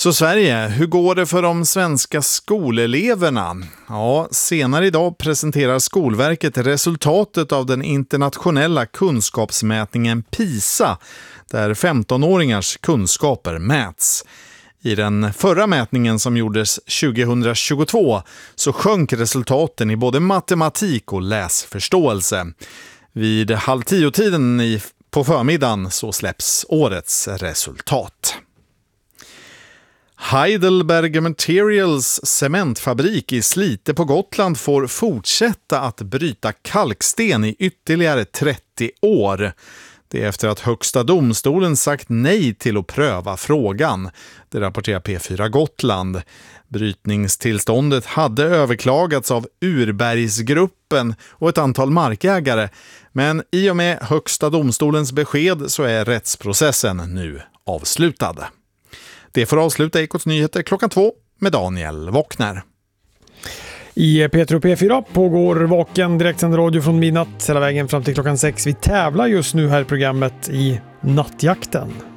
Så Sverige, hur går det för de svenska skoleleverna? Ja, senare idag presenterar Skolverket resultatet av den internationella kunskapsmätningen PISA, där 15-åringars kunskaper mäts. I den förra mätningen som gjordes 2022 så sjönk resultaten i både matematik och läsförståelse. Vid 9:30 på förmiddagen så släpps årets resultat. Heidelberg Materials cementfabrik i Slite på Gotland får fortsätta att bryta kalksten i ytterligare 30 år. Det är efter att Högsta domstolen sagt nej till att pröva frågan. Det rapporterar P4 Gotland. Brytningstillståndet hade överklagats av Urbergsgruppen och ett antal markägare. Men i och med Högsta domstolens besked så är rättsprocessen nu avslutad. Det får avsluta Ekots nyheter 2:00 med Daniel Wockner. I P3 och P4 pågår vaken direktsänd radio från midnatt hela vägen fram till 6:00. Vi tävlar just nu här i programmet i Nattjakten.